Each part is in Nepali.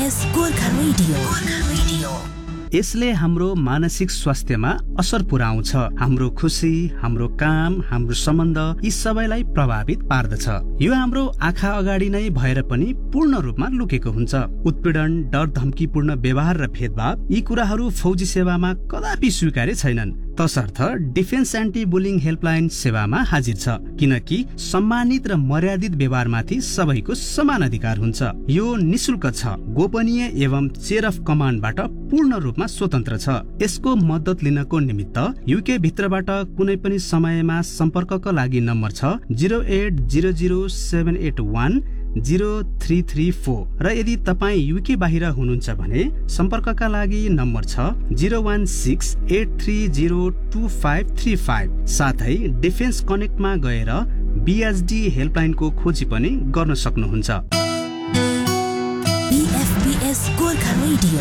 बीएफपीएस गोर्खा रेडियो। यसले हाम्रो मानसिक स्वास्थ्यमा असर पुर्याउँछ। हाम्रो खुसी, हाम्रो काम, हाम्रो सम्बन्ध यी सबैलाई प्रभावित पार्दछ। यो हाम्रो आँखा अगाडि नै भएर पनि पूर्ण रूपमा लुकेको हुन्छ। उत्पीडन, डर, धम्कीपूर्ण व्यवहार र भेदभाव यी कुराहरू फौजी सेवामा कदापि स्वीकार्य छैनन्। तसर्थ डिफेन्स एन्टी बुलिङ हेल्पलाइन सेवामा हाजिर छ, किनकि सम्मानित र मर्यादित व्यवहारमाथि सबैको समान अधिकार हुन्छ। यो निशुल्क छ, गोपनीय एवं चेयर अफ कमान्डबाट पूर्ण रूपमा स्वतन्त्र छ। यसको मद्दत लिनको निमित्त युके भित्रबाट कुनै पनि समयमा सम्पर्कका लागि नम्बर छ 080078103334 र यदि तपाईँ युके बाहिर हुनुहुन्छ भने सम्पर्कका लागि नम्बर छ 01683025535। साथै डिफेन्स कनेक्टमा गएर बीएसडी हेल्पलाइनको खोजी पनि गर्न सक्नुहुन्छ। बीएफपीएस गोर्खा रेडियो।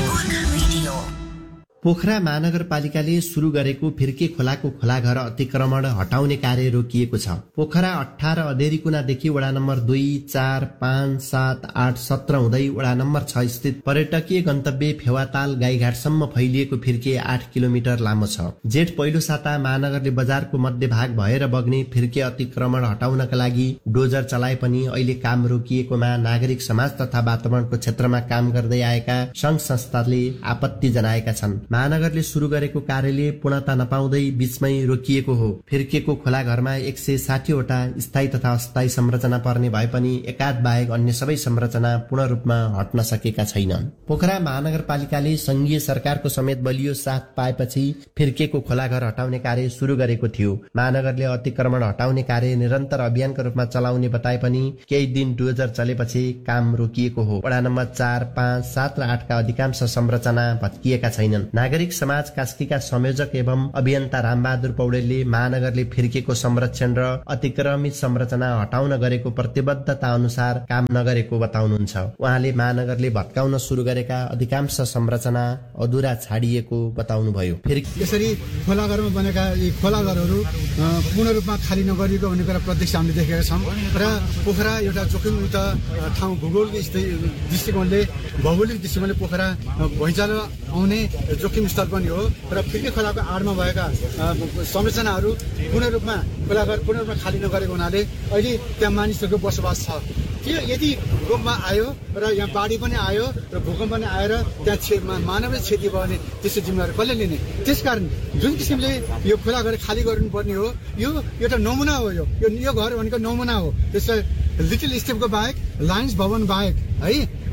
पोखरा महानगरपालिकाले सुरु गरेको फिर्के खोलाको खोलाघर अतिक्रमण हटाउने कार्य रोकिएको छ। पोखरा 18 अधेरी कुनादेखि वडा नम्बर 2, 4, 5, 7, 8, 17 हुँदै वडा नम्बर 6 स्थित पर्यटकीय गन्तव्य फेवाताल गाईघाटसम्म फैलिएको फिर्के 8 किलोमिटर लामो छ। जेठ पहिलो साता महानगरले बजारको मध्यभाग भएर बग्ने फिर्के अतिक्रमण हटाउनका लागि डोजर चलाए पनि अहिले काम रोकिएकोमा नागरिक समाज तथा वातावरणको क्षेत्रमा काम गर्दै आएका संघ संस्थाले आपत्ति जनाएका छन्। महानगरले सुरु गरेको कार्यले पूर्णता नपाउँदै बीचमै रोकिएको हो। फिर्केको खोला घरमा 160 वटा स्थायी तथा अस्थायी संरचना पर्ने भए पनि एकाध बाहेक अन्य सबै संरचना पूर्ण रूपमा हट्न सकेका छैनन्। पोखरा महानगरपालिकाले संघीय सरकारको समेत बलियो साथ पाएपछि फिर्केको खोला घर हटाउने कार्य सुरु गरेको थियो। महानगरले अतिक्रमण हटाउने कार्य निरन्तर अभियानको रूपमा चलाउने बताए पनि केही दिन डोजर चलेपछि काम रोकिएको हो। वडा नम्बर 4, 5, 7 र 8 का अधिकांश संरचना भत्किएका छैनन्। नागरिक समाज कास्कीका संयोजक एवं अभियन्ता रामबहादुर पौडेलले महानगरले फिर्केको संरक्षण र अतिक्रमित संरचना हटाउन गरेको प्रतिबद्धता अनुसार काम नगरेको बताउनुहुन्छ। उहाँले महानगरले भत्काउन सुरु गरेका अधिकांश संरचना अधुरा छाडिएको बताउनुभयो। यसरी खोलाघरमा बनेका यी खोलाघरहरू पूर्ण रूपमा खाली नगरिएको भन्ने कुरा प्रत्यक्ष हामीले देखेका छौँ र पोखरा एउटा जोखिमयुक्त ठाउँ भूगोलको दृष्टिकोणले भौगोलिक दृष्टिकोणले पोखरा भुइँचालो आउने जोखिम स्थल पनि हो र फिर्के खोलाको आडमा भएका संरचनाहरू पूर्ण रूपमा खोलाघर पूर्ण रूपमा खाली नगरेको हुनाले अहिले त्यहाँ मानिसहरूको बसोबास छ। त्यो यदि भूकम्प आयो र यहाँ बाढी पनि आयो र भूकम्प पनि आएर त्यहाँ मानवीय क्षति भयो भने त्यसको जिम्मेवारी कसले लिने? त्यसकारण जुन किसिमले यो खोलाघर खाली गर्नुपर्ने हो यो एउटा नमुना हो। यो घर भनेको नमुना हो। त्यसलाई लिटिल स्टेपको बाहेक, लायन्स भवन बाहेक है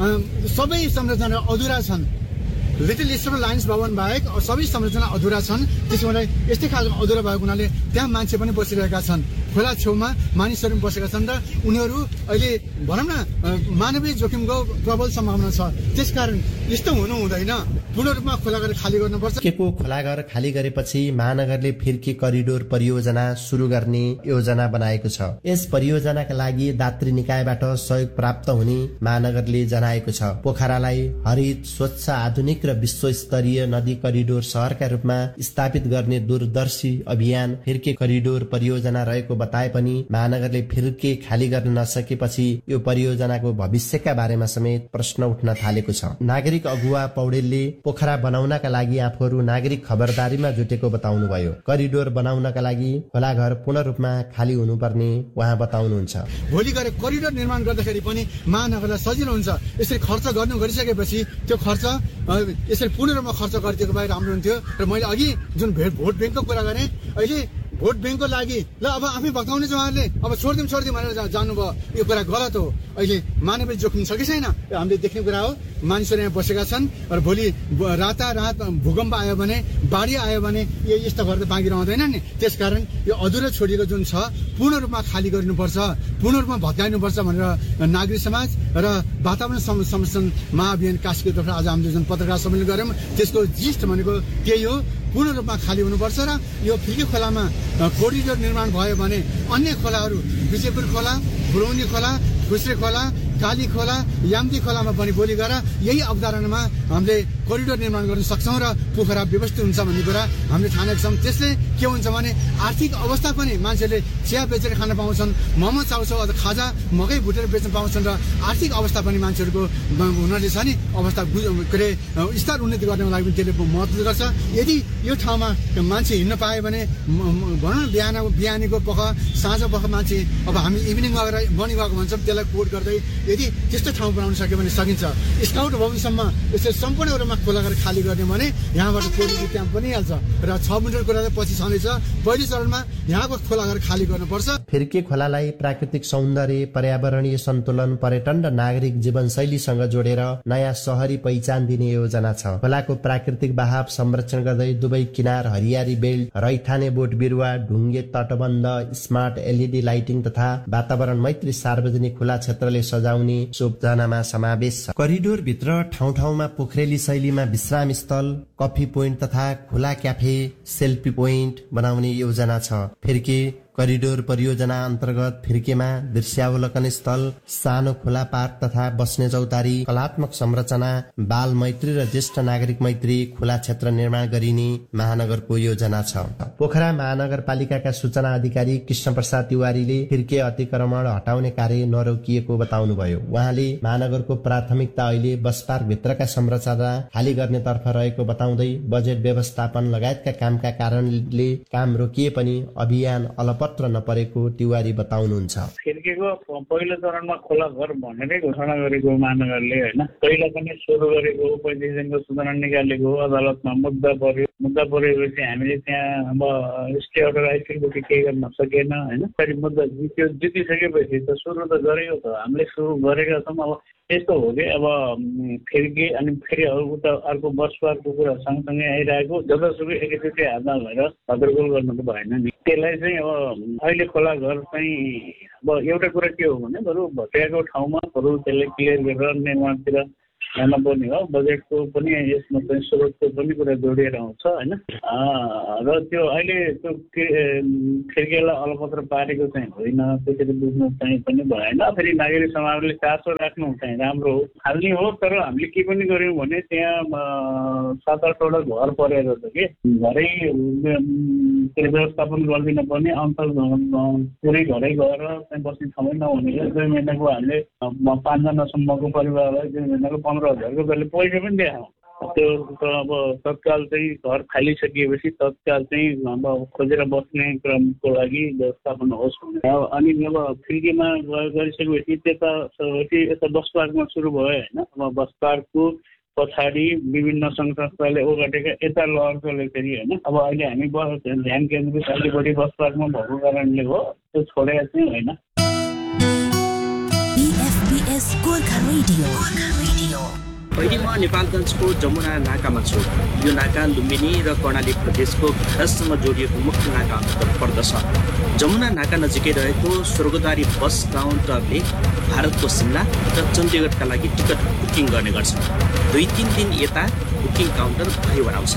सबै संरचना अधुरा छन्। लिटिल स्टेप लायन्स भवन बाहेक सबै संरचना अधुरा छन्। त्यसो भए यस्तै खालको अधुरा भएको हुनाले त्यहाँ मान्छे पनि बसिरहेका छन्। खोला छेउमा मानिसहरू पनि बसेका छन् र उनीहरू अहिले भनौँ न मानवीय जोखिमको प्रबल सम्भावना छ। त्यसकारण यस्तो हुनु हुँदैन। पूर्ण रूपमा खोलाघर खाली गर्नुपर्छ। फिर्केको खोलाघर खाली गरेपछि महानगरले फिर्के करिडोर परियोजना सुरु गर्ने योजना बनाएको छ। यस परियोजनाका लागि दात्री निकायबाट सहयोग प्राप्त हुने महानगरले जनाएको छ। पोखरालाई हरित, स्वच्छ, आधुनिक र विश्वस्तरीय नदी करिडोर शहरका रूपमा स्थापित गर्ने दूरदर्शी अभियान फिर्के करिडोर परियोजना रहेको बताए पनि महानगरले फिर्के खाली गर्न नसकेपछि यो परियोजनाको भविष्यका बारेमा समेत प्रश्न उठ्न थालेको छ। नागरिक अगुवा पौडेलले पोखरा बनाउनका लागि आफूहरू नागरिक खबरदारीमा जुटेको बताउनुभयो। करिडोर बनाउनका लागि खोलाघर पूर्ण रूपमा खाली हुनुपर्ने उहाँ बताउनुहुन्छ। भोलि गएर करिडोर निर्माण गर्दाखेरि पनि महानगरलाई सजिलो हुन्छ। यसरी खर्च गर्नु गरिसकेपछि त्यो खर्च यसरी पूर्ण रूपमा खर्च गरिदिएको भए राम्रो हुन्थ्यो। र मैले अघि जुन भोट ब्याङ्कको कुरा गरेँ, अहिले भोट ब्याङ्कको लागि ल अब आफै भत्काउने छ उहाँहरूले, अब छोडिदिउँ भनेर जानुभयो। यो कुरा गलत हो। अहिले मानवीय जोखिम छ कि छैन हामीले देख्ने कुरा हो। मानिसहरू यहाँ बसेका छन् र भोलि रातारात भूकम्प आयो भने, बाढी आयो भने यो यस्तो घर त बाँकी रहँदैन नि। त्यसकारण यो अधुरो छोडिएको जुन छ पूर्ण रूपमा खाली गरिनुपर्छ, पूर्ण रूपमा भत्काइनुपर्छ भनेर नागरिक समाज र वातावरण संरक्षण महाअभियान कास्कीको तर्फबाट आज हामीले जुन पत्रकार सम्मेलन गऱ्यौँ त्यसको जिस्ट भनेको त्यही हो। पूर्ण रूपमा खाली हुनुपर्छ र यो फिर्के खोलामा कोरिडोर निर्माण भयो भने अन्य खोलाहरू विजयपुर खोला, बुरौनी खोला, खुस्रे खोला काली खोला याम्ती खोलामा पनि भोलि गएर यही अवधारणामा हामीले कोरिडोर निर्माण गर्न सक्छौँ र पोखरा व्यवस्थित हुन्छ भन्ने कुरा हामीले ठानेका छौँ। त्यसले के हुन्छ भने आर्थिक अवस्था पनि मान्छेले चिया बेचेर खान पाउँछन्, मोमो चाउचाउ अथवा खाजा मकै भुटेर बेच्न पाउँछन् र आर्थिक अवस्था पनि मान्छेहरूको हुनाले छ नि अवस्था के अरे स्तर उन्नति गर्नको लागि पनि त्यसले महत्त्व गर्छ। यदि यो ठाउँमा मान्छे हिँड्न पायो भने भनौँ बिहानीको पख साँझ पख मान्छे अब हामी इभिनिङ गएर मर्निङ वाक भन्छौँ त्यसलाई कोड गर्दै यदि त्यस्तो ठाउँ बनाउन सक्यो भने सकिन्छ। स्काउट भविसम्म यसरी सम्पूर्ण रूपमा खोला गरेर खाली गर्ने भने यहाँबाट कोरिडोर क्याम्प पनि हाल्छ र 6 मिटर कुरा पछि छँदैछ। पहिलो चरणमा यहाँको खोला गरेर खाली गर्नुपर्छ। फिर्के खोलालाई प्राकृतिक सौन्दर्य, पर्यावरणीय सन्तुलन, पर्यटन र नागरिक जीवनशैलीसँग जोडेर नयाँ शहरी पहिचान दिने योजना छ। खोलाको प्राकृतिक बहाव संरक्षण गर्दै दुवै किनार हरियाली बेल्ट, रैथाने बोट बिरुवा, ढुङ्गे तटबन्ध, स्मार्ट LED लाइटिङ तथा वातावरण मैत्री सार्वजनिक खुला क्षेत्रले सजाउने योजनामा समावेश छ। करिडोर भित्र ठाउँ ठाउँमा पोखरेली शैलीमा विश्राम स्थल, कफी पोइन्ट तथा खुला क्याफे, सेल्फी पोइन्ट बनाउने योजना छ। फिर्के करिडोर परियोजना अन्तर्गत फिर्केमा दृश्यावलोकन स्थल, सानो खुला पार्क तथा बस्ने चौतारी, कलात्मक संरचना, बाल मैत्री र ज्येष्ठ नागरिक मैत्री खुला क्षेत्र निर्माण गरिने महानगरको योजना छ। पोखरा महानगरपालिकाका सूचना अधिकारी कृष्ण प्रसाद तिवारीले फिर्के अतिक्रमण हटाउने कार्य नरोकिएको बताउनुभयो। उहाँले महानगरको प्राथमिकता अहिले बस पार्क भित्रका संरचना खाली गर्नेतर्फ रहेको बताउँदै बजेट व्यवस्थापन लगायतका कामका कारणले काम रोकिए पनि अभियान पत्र नपरेको तिवारी बताउनुहुन्छ। फिर्केको पहिलो चरणमा खोला घर भनेरै घोषणा गरेको महानगरले होइन, पहिला पनि सुरु गरेको 35 दिनको सूचना निकालेको अदालतमा मुद्दा परेपछि हामीले त्यहाँ अब स्टे अर्डर आइसकेपछि केही गर्न सकेन होइन। फेरि मुद्दा जितिसकेपछि त सुरु त गरेको त हामीले सुरु गरेका छौँ। अब यस्तो हो कि अब फिर्के अनि फेरि उता अर्को बस पार्कको कुरा सँगसँगै आइरहेको, जतासुकै एकैचोटि हातमा भएर भद्रगोल गर्नु त भएन नि। त्यसलाई चाहिँ अब अहिले खोला घर चाहिँ अब एउटा कुरा के हो भने बरु भत्याएको ठाउँमा बरु त्यसलाई क्लियर गरेर निर्माणतिर जान पर्ने हो। बजेटको पनि यसमा चाहिँ स्रोतको पनि कुरा जोडिएर आउँछ होइन। र त्यो अहिले त्यो फिर्केलाई अलपत्र पारेको चाहिँ होइन, त्यसरी बुझ्नु चाहिँ पनि भएन। फेरि नागरिक समाजले चासो राख्नु चाहिँ राम्रो हो, हाल्ने हो। तर हामीले के पनि गर्यौँ भने त्यहाँ 7-8वटा घर परेर छ कि घरै व्यवस्थापन गरिदिन पर्ने, अन्तल पुरै घरै गएर चाहिँ बस्ने ठाउँै नहुने 2 महिनाको हामीले 5 जनासम्मको परिवारलाई 2 महिनाको 15,000को बेला पैसा पनि दिएको। त्यो अब तत्काल चाहिँ घर खालिसकिएपछि तत्काल चाहिँ अब खोजेर बस्ने क्रमको लागि व्यवस्थापन होस् भने। अनि अब फिर्केमा गरिसकेपछि यता बस पार्कमा सुरु भयो होइन। अब बस पार्कको पछाडि विभिन्न सङ्घ संस्थाले ओगटेका यता लहरकोले फेरि होइन। अब अहिले हामी ध्यान केन्द्रित अलि बढी बस पार्कमा भएको कारणले हो, त्यो छोडेर चाहिँ होइन। अहिले म नेपालगञ्जको जमुना नाकामा छु। यो नाका लुम्बिनी र कर्णाली प्रदेशको भारतसँग जोडिएको मुख्य नाका अन्तर्गत पर्दछ। जमुना नाका नजिकै रहेको स्वर्गद्वारी बस काउन्टरले भारतको शिमला र चण्डीगढका लागि टिकट बुकिङ गर्ने गर्छ। 2-3 दिन यता बुकिङ काउन्टर भइवराउँछ।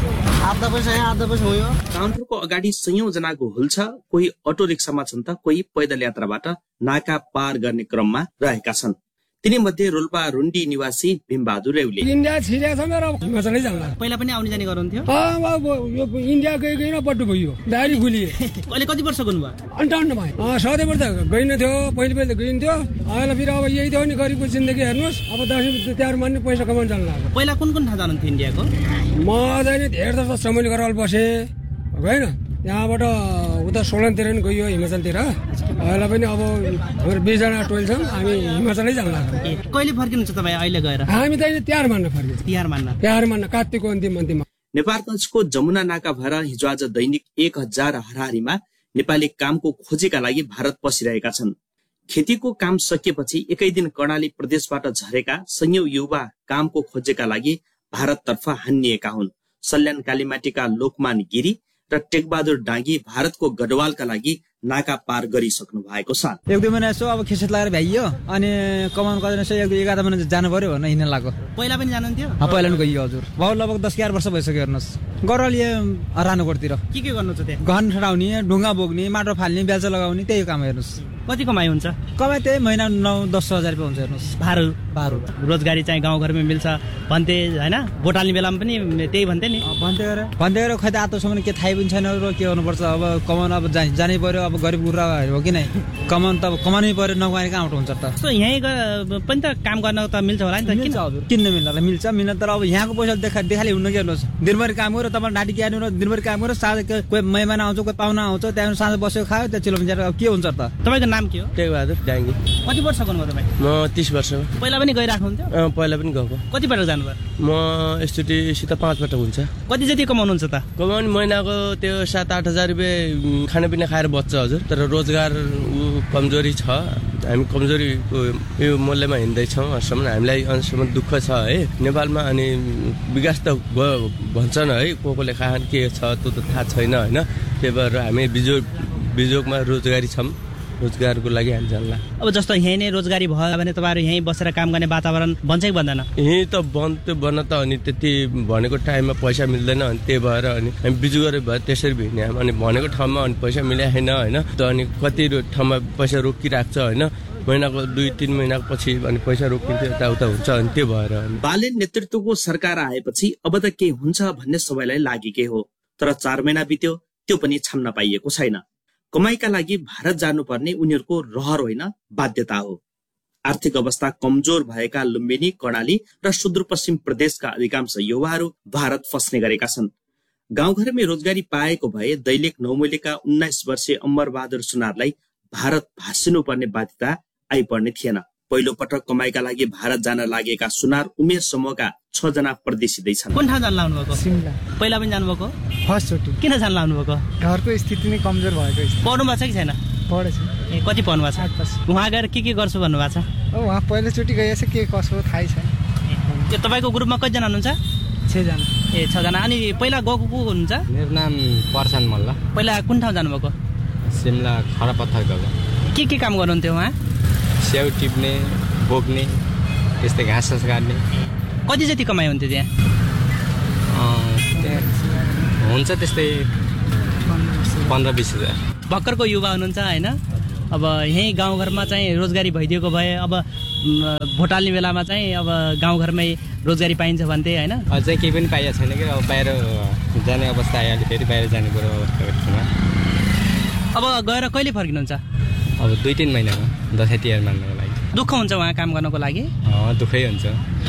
काउन्टरको अगाडि 100औं जनाको हुल छ। कोही अटो रिक्सामा छन् त कोही पैदल यात्राबाट नाका पार गर्ने क्रममा रहेका छन्। तिनी मध्ये रोल्पा रुन्डी निवासी भीमबहादुर रेउले इन्डिया छिरेको छ मेरो हिमाचलै जान्ला। पहिला पनि आउने जाने गर्नुहुन्थ्यो? यो इन्डिया गइन पट्टु भयो दारी गुलिए। अहिले कति वर्ष गर्नुभयो? 58 भयो। सधैँभरि त गइन थियो, पहिले गइन्थ्यो। अहिले फेरि अब यही थियो नि गरिबको जिन्दगी हेर्नुहोस्। अब दसैँ तिहार मान्ने पैसा कमाउन जान्ला। पहिला कुन ठाउँ जानुहुन्थ्यो इन्डियाको? म चाहिँ धेरै जस्तो समय गरेर बसेँ होइन। यहाँबाट उता सोलनतिर नि गयो, हिमाचलतिर। अहिले पनि अब हाम्रो 20 जना टोइल छौँ, हामी हिमाचलै जान लाग्छौँ। कहिले फर्किनुहुन्छ तपाईँ अहिले गएर? हामी त तिहार मान्न फर्किन्छ। तिहार मान्न कार्तिकको अन्तिममा। नेपालगञ्जको जमुना नाका भएर हिजो आज दैनिक 1000 हाराहारीमा नेपाली कामको खोजीका लागि भारत पसिरहेका छन्। खेतीको काम सकिएपछि एकै दिन कर्णाली प्रदेशबाट झरेका 100औं युवा कामको खोजेका लागि भारततर्फ हानिएका हुन्। सल्यान कालीमाटीका लोकमान गिरी र टेकबहादुर डाँगी भारतको गढवालका लागि नाका पार गरिसक्नु भएको छ। 1-2 महिना यसो अब खेत लगाएर भ्याइयो अनि कमाउनु कदैन, 1-11 महिना जानु पर्यो भनेर हिँड्न लाग्यो। पहिला पनि जानुहुन्थ्यो? पहिला पनि गइयो हजुर। बहुत लगभग 10-11 वर्ष भइसक्यो हेर्नुहोस्। गरलिए रानोकोटतिर के गर्नु छ त्यहाँ? गहन ठडाउने, ढुङ्गा बोक्ने, माटो फाल्ने, बेल्चा लगाउने, त्यही काम हेर्नुहोस्। कति कमाइ हुन्छ? कमाइ त्यही महिना 9-10 हजार रुपियाँ हुन्छ हेर्नुहोस्। भारू रोजगारी चाहिँ गाउँघरमै मिल्छ भन्थे होइन? भोट हाल्ने बेलामा पनि त्यही भन्थे नि। भन्दै गएर खै त आत्मसम्म के थाहै पनि छैन र के गर्नुपर्छ। अब कमाउन अब जानै पर्यो। अब गरिब गुर्रा हो कि नै कमाउनु त कमाउनै पर्यो, नकमाउने कहाँबाट हुन्छ त। यहीँ पनि त काम गर्न त मिल्छ होला नि त? किन मिल्ला मिल्छ तर अब यहाँको पैसा देखाले हुन्न कि हेर्नुहोस्। दिनभरि काम गरेर तपाईँ ढाँटी क्यार्नु र दिनभरि काम गरेर साँझ कोही मेहमान आउँछ, कोही पाहुना आउँछ, त्यहाँदेखि साँझ बसेर खायो, त्यो चिलो मिलेर अब के हुन्छ त? तपाईँको नाम के हो? टेकबहादुर डाङ्गी। कति वर्ष गर्नुभयो तपाईँ? म 30 वर्ष। पहिला पनि गइराख्नुहुन्थ्यो? पहिला पनि गएको। कतिपल्ट जानुभयो? म स्टुडीसित 5 पल्ट हुन्छ। कति जति कमाउनुहुन्छ त? कमाउने महिनाको त्यो 7-8 हजार रुपियाँ खानापिना खाएर बच्छ हजुर। तर रोजगार कमजोरी छ। हामी कमजोरीको यो मूल्यमा हिँड्दैछौँ। अहिलेसम्म हामीलाई अहिलेसम्म दुःख छ है नेपालमा। अनि विकास त भन्छन् है, कोले खान के छ त्यो त थाहा छैन होइन। त्यही भएर हामी बिजोगमा रोजगारी छौँ। रोजगारको लागि हामी जानला। अब जस्तो यहीँ नै रोजगारी भयो भने तपाईँहरू यहीँ बसेर काम गर्ने वातावरण बन्छ कि बन्दैन? यहीँ त बन्न त अनि त्यति भनेको टाइममा पैसा मिल्दैन। अनि त्यही भएर अनि हामी बिजु गरेर भयो त्यसरी भिड्ने। अनि भनेको ठाउँमा अनि पैसा मिलाएन होइन। त अनि कति ठाउँमा पैसा रोकिरहेको छ होइन। महिनाको 2-3 महिना पछि अनि पैसा रोकिन्छ, यताउता हुन्छ। अनि त्यो भएर बालेन नेतृत्वको सरकार आएपछि अब त के हुन्छ भन्ने सबैलाई लागेकै हो। तर 4 महिना बित्यो, त्यो पनि छाम्न पाइएको छैन। कमाइका लागि भारत जानुपर्ने उनीहरूको रहर होइन, बाध्यता हो। आर्थिक अवस्था कमजोर भएका लुम्बिनी, कर्णाली र सुदूरपश्चिम प्रदेशका अधिकांश युवाहरू भारत फस्ने गरेका छन्। गाउँघरमै रोजगारी पाएको भए दैलेख 9 मूल्यका 19 वर्षीय अमरबहादुर सुनारलाई भारत भाँसिनुपर्ने बाध्यता आइपर्ने थिएन। पहिलो पटक कमाइका लागि भारत जान लागेका सुनार उमेर समूहका 6 जना परदेशी छन्। कुन ठाउँ जान लाग्नु भएको? सिमला। पहिला पनि जानुभएको? फर्स्ट चोटि। किन जान लाग्नु भएको? घरको स्थिति नै कमजोर भएको। पढ्नु भएको छ कि छैन? पढेछु। कति पढ्नु भएको छ? 8 वर्ष। उहाँ गएर के गर्छु भन्नुभएको छ? उहाँ पहिलोचोटि गएछ, के कसो थाहै छैन। त्यो तपाईँको ग्रुपमा कतिजना हुनुहुन्छ? 6 जना। 6 जना। अनि पहिला गएको को हुनुहुन्छ? मेरो नाम पर्सन मल्ल। पहिला कुन ठाउँ जानुभएको? सिमला खरापत्थर गएको। के काम गर्नुहुन्थ्यो उहाँ? स्याउ टिप्ने, बोक्ने, त्यस्तै घाँस काट्ने। कति जति कमाइ हुन्थ्यो त्यहाँ? हुन्छ त्यस्तै 15-20 हजार। भर्खरको युवा हुनुहुन्छ होइन? अब यहीँ गाउँघरमा चाहिँ रोजगारी भइदिएको भए अब भोट हाल्ने बेलामा चाहिँ अब गाउँघरमै रोजगारी पाइन्छ भन्थे होइन? अझै केही पनि पाइएको छैन कि। अब बाहिर जाने अवस्था आइहाल्यो, फेरि बाहिर जाने कुरो अवस्था। अब गएर कहिले फर्किनुहुन्छ? अब 2-3 महिनामा दसैँ तिहार मान्नको लागि। दुःख हुन्छ उहाँ काम गर्नको लागि? दुःखै हुन्छ।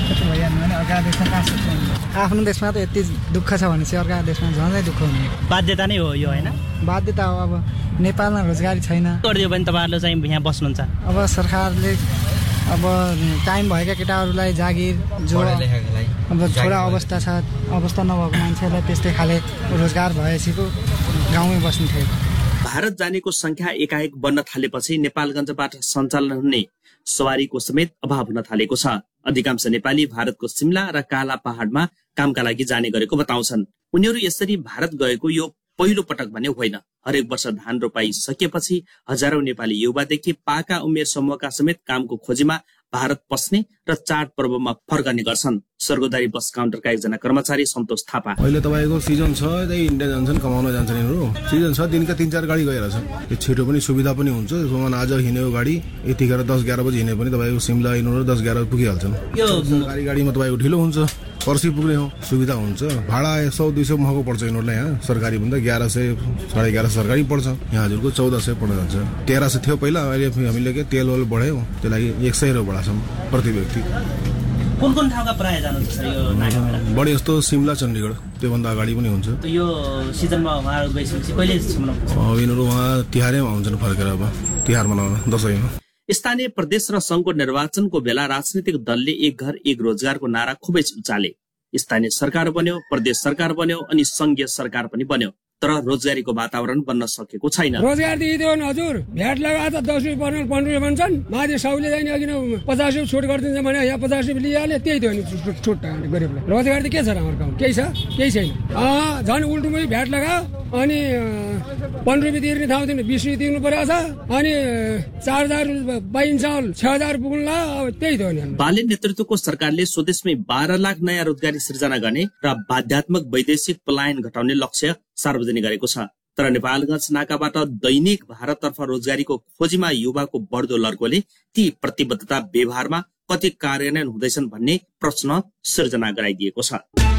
आफ्नो देशमा त यति दुःख छ भने चाहिँ अर्का देशमा झनै दुःख हुने बाध्यता नै हो यो होइन? बाध्यता हो। अब नेपालमा रोजगारी छैन। गरिदियो भने तपाईँहरूले चाहिँ यहाँ बस्नुहुन्छ? अब सरकारले अब टाइम भएका केटाहरूलाई जागिर, जो अब छोरा अवस्था छ, अवस्था नभएको मान्छेलाई त्यस्तै खाले रोजगार भएपछि गाउँमै बस्नु थियो। भारत जानेको संख्या एकाएक बढ्न थालेपछि नेपालगञ्जबाट सञ्चालन हुने सवारीको समेत अभाव हुन थालेको छ। अधिकांश नेपाली भारतको सिमला र काला पहाडमा कामका लागि जाने गरेको बताउँछन्। उनीहरू यसरी भारत गएको यो पहिलो पटक भने होइन। हरेक वर्ष धान रोपाई सकेपछि हजारौं नेपाली युवादेखि पाका उमेर समूहका समेत कामको खोजीमा भारत पस्ने र चाडपर्वमा फर्कने गर्छन्। स्वर्गदारी बस काउन्टरका एकजना कर्मचारी सन्तोष थापा। अहिले तपाईँको सिजन छ, इन्डिया जान्छन्, कमाउन जान्छन् यिनीहरू। सिजन छ, दिनका 3-4 गाडी गइरहेछ। यो छिटो पनि सुविधा पनि हुन्छ। आज हिँड्यो गाडी, यतिखेर 10-11 बजी हिँड्यो भने तपाईँको सिमला यिनीहरू 10-11 पुगिहाल्छन्। यो सरकारी गाडीमा तपाईँको ढिलो हुन्छ, पर्सि पुग्ने हो, सुविधा हुन्छ। भाडा 100-200 महँगो पर्छ यिनीहरूलाई। यहाँ सरकारी भन्दा 1100-1150 सरकारी पर्छ। यहाँ हजुरको 1400 पर्न जान्छ। 1300 थियो पहिला, अहिले हामीले के तेल बढ्यो, त्यही लागि 100 रुपियाँ बढाछौँ प्रति व्यक्ति। कुन ठाउँका प्राय जानुहुन्छ सर यो नागाबाट? बढी जस्तो सिमला, चण्डीगढ, त्योभन्दा अगाडि पनि हुन्छ। यो सिजनमा उहाँहरू गइसकेपछि कहिले यिनीहरू उहाँ तिहारैमा आउँछन् फर्केर। अब तिहार मनाउन, दसैँमा। स्थानीय प्रदेश र संघको निर्वाचनको बेला राजनीतिक दलले एक घर एक रोजगारको नारा खुबै उचाले। स्थानीय सरकार बन्यो, प्रदेश सरकार बन्यो, अनि संघीय सरकार पनि बन्यो। तर रोजगारीको वातावरण बन्न सकेको छैन। रोजगार दिइदियो नि हजुर। भ्याट लगाएर त 10 रुपियाँ पर्ने 15 रुपियाँ भन्छन्। माथि साउले जाने अघि 50 रुपियाँ छुट गरिदिन्छ भने यहाँ 50 रुपियाँ लिइहाल्यो, त्यही थियो नि छुट गरिबलाई। रोजगार त के छ र हाम्रो गाउँ? केही छ? केही छैन। झन् उल्टुमै भ्याट लगायो अनि 15 रुपियाँ तिर्ने ठाउँ दिन 20 रुपियाँ तिर्नु परेको छ। अनि 4000 पाइन्छ, 6000 पुग्ला, त्यही थियो नि। बालेन नेतृत्वको सरकारले स्वदेशमै 12 लाख नयाँ रोजगारी सृजना गर्ने र बाध्यात्मक वैदेशिक पलायन घटाउने लक्ष्य सार्वजनिक गरेको छ। तर नेपालगञ्ज नाकाबाट दैनिक भारततर्फ रोजगारीको खोजीमा युवाको बढ्दो लर्कोले ती प्रतिबद्धता व्यवहारमा कति कार्यान्वयन हुँदैछन् भन्ने प्रश्न सिर्जना गराइदिएको छ।